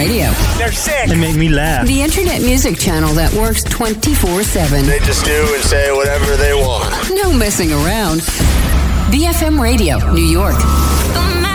Radio. They're sick. They make me laugh. The internet music channel that works 24/7. They just do and say whatever they want. No messing around. BFM Radio, New York.